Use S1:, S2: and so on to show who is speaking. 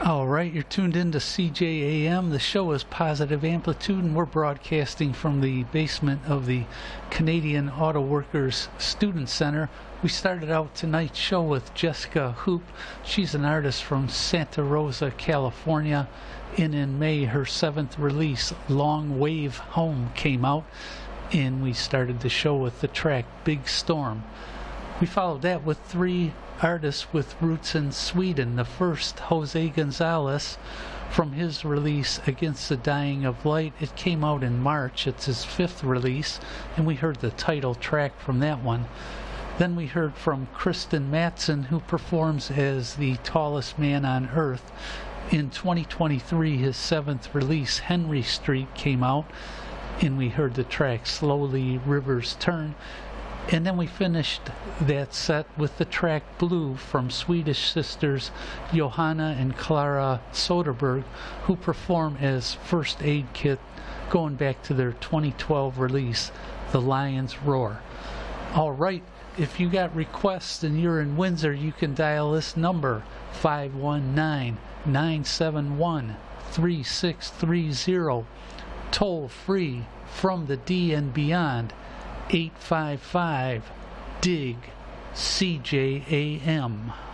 S1: All right, you're tuned in to CJAM. The show is Positive Amplitude, and we're broadcasting from the basement of the Canadian Auto Workers Student Center. We started out tonight's show with Jessica Hoop. She's an artist from Santa Rosa, California. In May, her 7th release, Long Wave Home, came out, and we started the show with the track Big Storm. We followed that with 3 artists with roots in Sweden. The first, Jose Gonzalez, from his release Against the Dying of Light. It came out in March. It's his 5th release, and we heard the title track from that one. Then we heard from Kristen Matson, who performs as the tallest man on earth. In 2023, his 7th release, Henry Street, came out, and we heard the track Slowly Rivers Turn. And then we finished that set with the track Blue from Swedish sisters Johanna and Clara Soderberg, who perform as First Aid Kit, going back to their 2012 release, The Lion's Roar. All right, if you got requests and you're in Windsor, you can dial this number, 519-971-3630, toll free from the D and beyond, 855-DIG CJAM.